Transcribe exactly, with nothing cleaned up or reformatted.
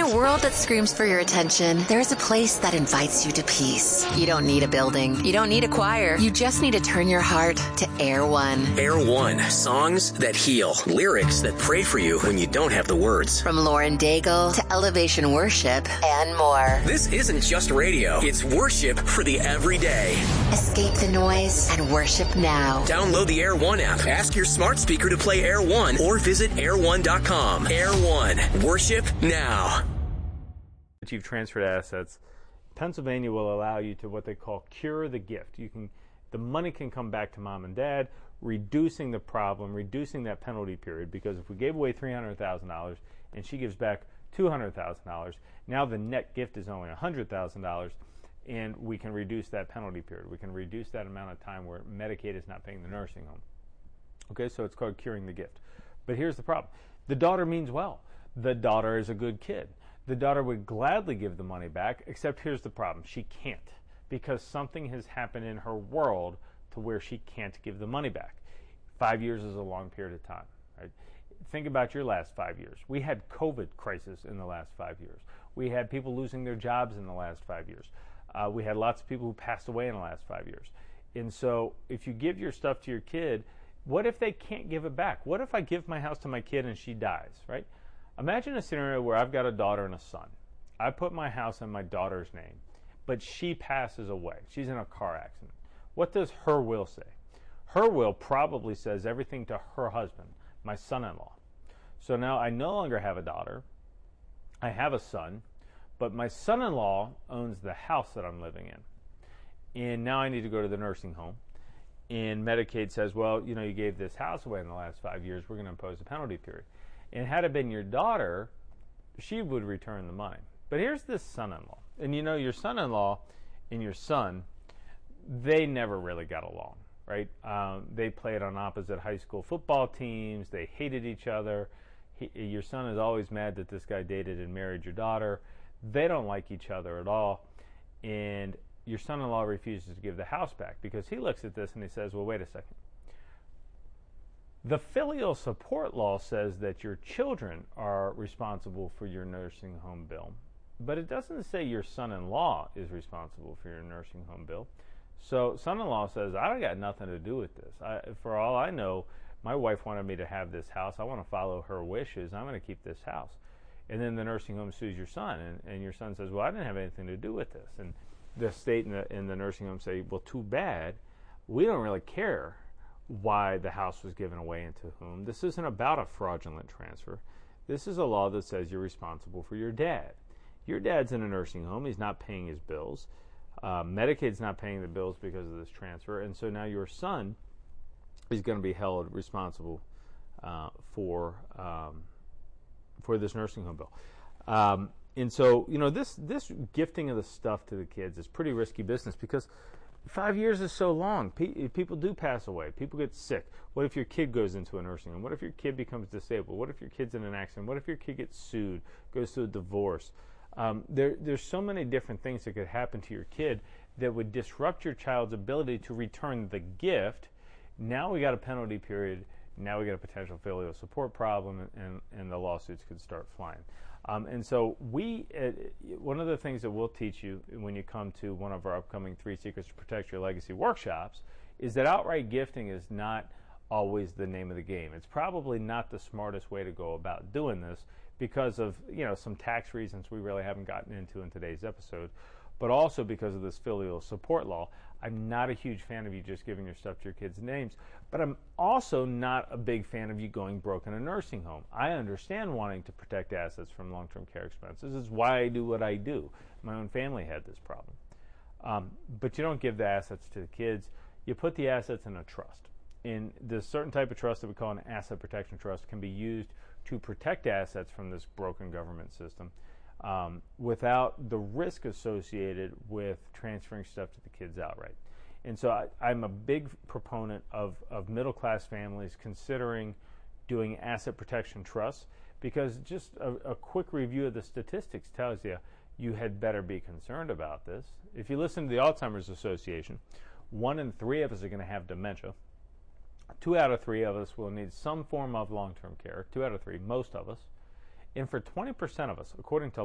a world that screams for your attention, there's a place that invites you to peace. You don't need a building. You don't need a choir. You just need to turn your heart to Air One. Air One. Songs that heal. Lyrics that pray for you when you don't have the words. From Lauren Daigle to Elevation Worship and more. This isn't just radio. It's worship for the everyday. Escape the noise and worship now. Download the Air One app. Ask your smart speaker to play Air One or visit air one dot com. Air One. Worship now. You've transferred assets. Pennsylvania will allow you to what they call cure the gift. You can, the money can come back to mom and dad, reducing the problem, reducing that penalty period. Because if we gave away three hundred thousand dollars and she gives back two hundred thousand dollars, now the net gift is only one hundred thousand dollars, and we can reduce that penalty period. We can reduce that amount of time where Medicaid is not paying the nursing home. Okay, so it's called curing the gift. But here's the problem. The daughter means well. The daughter is a good kid. The daughter would gladly give the money back, except here's the problem. She can't, because something has happened in her world to where she can't give the money back. Five years is a long period of time. Right? Think about your last five years. We had COVID crisis in the last five years. We had people losing their jobs in the last five years. Uh, we had lots of people who passed away in the last five years. And so if you give your stuff to your kid, what if they can't give it back? What if I give my house to my kid and she dies, right? Imagine a scenario where I've got a daughter and a son. I put my house in my daughter's name, but she passes away. She's in a car accident. What does her will say? Her will probably says everything to her husband, my son-in-law. So now I no longer have a daughter. I have a son, but my son-in-law owns the house that I'm living in. And now I need to go to the nursing home. And Medicaid says, well, you know, you gave this house away in the last five years. We're going to impose a penalty period. And had it been your daughter, she would return the money. But here's this son-in-law. And you know, your son-in-law and your son, they never really got along, right? Um, they played on opposite high school football teams. They hated each other. He, your son is always mad that this guy dated and married your daughter. They don't like each other at all. And your son-in-law refuses to give the house back because he looks at this and he says, well, wait a second. The filial support law says that your children are responsible for your nursing home bill, but it doesn't say your son-in-law is responsible for your nursing home bill. So son-in-law says, I got nothing to do with this. I, for all I know, my wife wanted me to have this house. I want to follow her wishes. I'm going to keep this house. And then the nursing home sues your son, and, and your son says, well, I didn't have anything to do with this. And the state and the, and the nursing home say, well, too bad. We don't really care why the house was given away and to whom. This isn't about a fraudulent transfer. This is a law that says you're responsible for your dad. Your dad's in a nursing home. He's not paying his bills. Uh, Medicaid's not paying the bills because of this transfer. And so now your son is going to be held responsible uh, for um, for this nursing home bill. Um, and so, you know, this, this gifting of the stuff to the kids is pretty risky business because five years is so long. Pe- people do pass away. People get sick. What if your kid goes into a nursing home? What if your kid becomes disabled? What if your kid's in an accident? What if your kid gets sued, goes through a divorce? Um, there, there's so many different things that could happen to your kid that would disrupt your child's ability to return the gift. Now we got a penalty period. Now we got a potential filial support problem, and, and the lawsuits could start flying. Um, and so we, uh, one of the things that we'll teach you when you come to one of our upcoming Three Secrets to Protect Your Legacy workshops is that outright gifting is not always the name of the game. It's probably not the smartest way to go about doing this because of, you know, some tax reasons we really haven't gotten into in today's episode, but also because of this filial support law. I'm not a huge fan of you just giving your stuff to your kids' names, but I'm also not a big fan of you going broke in a nursing home. I understand wanting to protect assets from long-term care expenses. It's why I do what I do. My own family had this problem. Um, but you don't give the assets to the kids. You put the assets in a trust. And this certain type of trust that we call an asset protection trust can be used to protect assets from this broken government system um, without the risk associated with transferring stuff to the kids outright. And so I, I'm a big proponent of, of middle-class families considering doing asset protection trusts because just a, a quick review of the statistics tells you you had better be concerned about this. If you listen to the Alzheimer's Association, one in three of us are going to have dementia. Two out of three of us will need some form of long-term care. Two out of three, most of us. And for twenty percent of us, according to